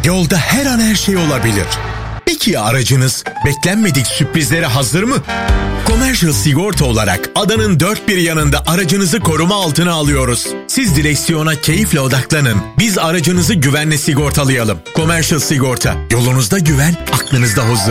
Yolda her an her şey olabilir. Peki aracınız beklenmedik sürprizlere hazır mı? Commercial Sigorta olarak adanın dört bir yanında aracınızı koruma altına alıyoruz. Siz direksiyona keyifle odaklanın. Biz aracınızı güvenle sigortalayalım. Commercial Sigorta. Yolunuzda güven, aklınızda huzur.